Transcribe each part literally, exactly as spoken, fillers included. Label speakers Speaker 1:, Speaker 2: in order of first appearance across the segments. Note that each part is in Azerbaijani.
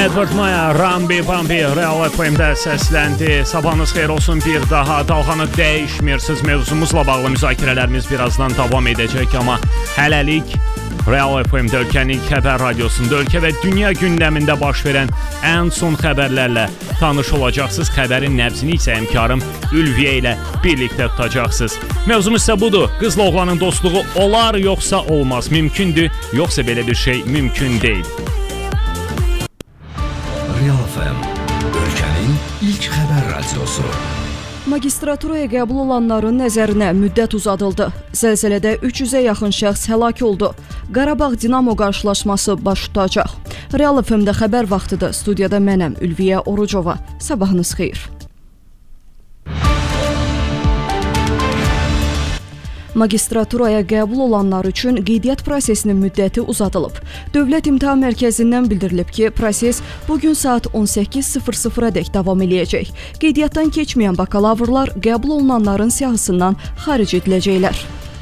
Speaker 1: Edward Maya, Rambi Bambi Real F M-də səsləndi. Sabahınız xeyir olsun bir daha. Dalğanı dəyişmirsiniz. Mövzumuzla bağlı müzakirələrimiz birazdan davam edəcək, amma hələlik Real F M-də ölkənin xəbər radiosunda ölkə və dünya gündəmində baş verən ən son xəbərlərlə tanış olacaqsınız. Xəbərin nəbzini isə həmkarım Ülviyə ilə birlikdə tutacaqsınız. Mövzumuz isə budur. Qızla oğlanın dostluğu olar yoxsa olmaz? Mümkündür, yoxsa belə bir şey mümkün deyil.
Speaker 2: Real F M, ölkənin ilk xəbər radiosu.
Speaker 3: Magistraturaya qəbul olanların nəzərinə müddət uzadıldı. Zəlzələdə üç yüzə yaxın şəxs həlak oldu. Qarabağ Dinamo qarşılaşması baş tutacaq. Real F M-də xəbər vaxtıdır. Studiyada mənəm Ülviyə Orucova. Sabahınız xeyir. Magistraturaya qəbul olanlar üçün qeydiyyat prosesinin müddəti uzadılıb. Dövlət İmtahan Mərkəzindən bildirilib ki, proses bugün saat on səkkiz sıfır sıfıra dək davam eləyəcək. Qeydiyyatdan keçməyən bakalavrlar qəbul olunanların siyahısından xaric ediləcəklər.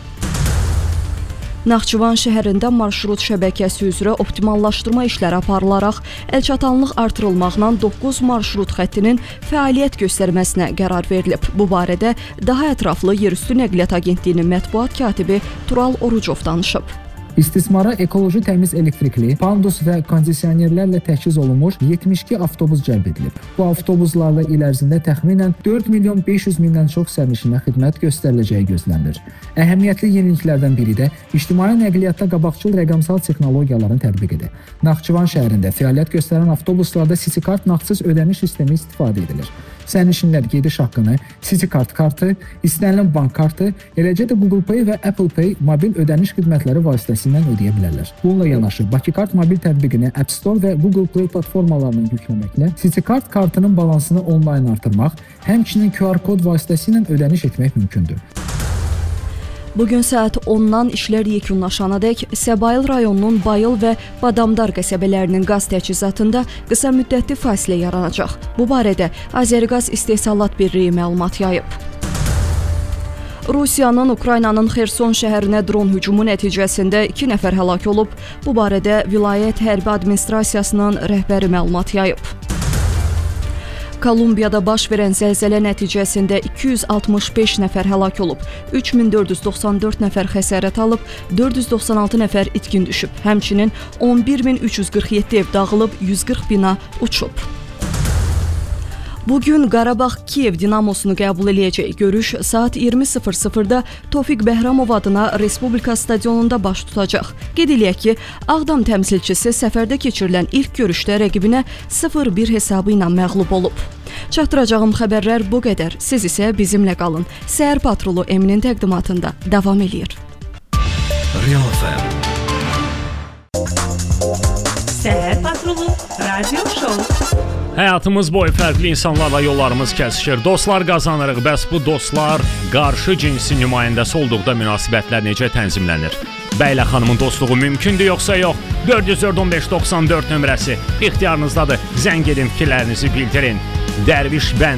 Speaker 3: Naxçıvan şəhərində marşrut şəbəkəsi üzrə optimallaşdırma işləri aparılaraq əlçatanlıq artırılmaqla doqquz marşrut xəttinin fəaliyyət göstərməsinə qərar verilib. Bu barədə daha ətraflı Yerüstü Nəqliyyat Agentliyinin mətbuat katibi Tural Orucov danışıb.
Speaker 4: İstismara ekoloji təmiz elektrikli, pandus və kondisionerlərlə təchiz olunmuş yetmiş iki avtobus cəlb edilib. Bu avtobuslarla il ərzində təxminən dörd milyon beş yüz mindən çox sərnişinə xidmət göstəriləcəyi gözlənilir. Əhəmiyyətli yeniliklərdən biri də ictimai nəqliyyatda qabaqcıl rəqəmsal texnologiyaların tətbiqidir. Naxçıvan şəhərində fəaliyyət göstərən avtobuslarda CityCard nağdsız ödəniş sistemi istifadə edilir. Sərnişinlər gediş haqqını CityCard kartı, istənilən bank kartı, eləcə də Google Pay və Apple Pay mobil ödəniş xidmətləri vasitəsilə ödəyə bilərlər. Bununla yanaşı BakıKart mobil tətbiqini App Store və Google Play platformalarından yükləməklə CityCard kartının balansını onlayn artırmaq, həmçinin Q R kod vasitəsilə ödəniş etmək mümkündür.
Speaker 3: Bugün saat ondan işlər yekunlaşanadək Səbail rayonunun Bayıl və Badamdar qəsəbələrinin qaz təchizatında qısa müddətli fasilə yaranacaq. Bu barədə Azəriqaz İstehsalat Birliyi məlumat yayıb. Rusiyanın Ukraynanın Xerson şəhərinə dron hücumu nəticəsində iki nəfər həlak olub. Bu barədə vilayət hərbi administrasiyasının rəhbəri məlumat yayıb. Kolumbiyada baş verən zəlzələ nəticəsində iki yüz altmış beş nəfər həlak olub, üç min dörd yüz doxsan dörd nəfər xəsarət alıb, dörd yüz doxsan altı nəfər itkin düşüb. Həmçinin on bir min üç yüz qırx yeddi ev dağılıb, yüz qırx bina uçub. Bugün Qarabağ Kiyev Dinamosunu qəbul eləyəcək. Görüş saat iyirmi sıfır sıfırda Tofiq Bəhramov adına Respublika stadionunda baş tutacaq. Qeyd eləyək ki, Ağdam təmsilçisi səfərdə keçirilən ilk görüşdə rəqibinə sıfır bir hesabı ilə məğlub olub. Çatdıracağım xəbərlər bu qədər. Siz isə bizimlə qalın. Səhər patrolu Eminin təqdimatında davam eləyir.
Speaker 2: Real F M.
Speaker 5: Səhər patrolu radio show.
Speaker 1: Həyatımız boyu fərqli insanlarla yollarımız kəsişir. Dostlar qazanırıq, bəs bu dostlar qarşı cinsin nümayəndəsi olduqda münasibətlər necə tənzimlənir? Bəylə xanımın dostluğu mümkündür yoxsa yox? dörd yüz dörd on beş doxsan dörd nömrəsi ixtiyarınızdadır. Zəng edin, fikirlərinizi bildirin. Dərviş bənd